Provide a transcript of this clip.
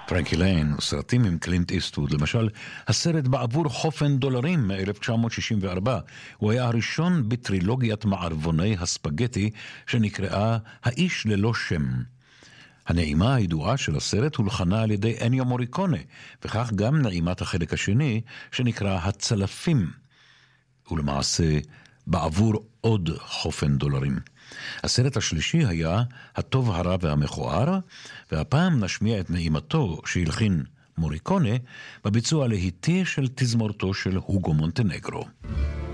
פרנקי ליין, סרטים עם קלינט איסטווד, למשל, הסרט בעבור חופן דולרים מ-1964, הוא היה הראשון בטרילוגיית מערבוני הספגטי שנקראה האיש ללא שם. הנעימה הידועה של הסרט הולחנה על ידי אניו מוריקונה, וכך גם נעימת החלק השני שנקרא הצלפים, ולמעשה בעבור עוד חופן דולרים. הסרט השלישי היה הטוב הרע והמכוער, והפעם נשמיע את נעימתו שהלחין מוריקונה בביצוע להיטי של תזמורתו של הוגו מונטנגרו.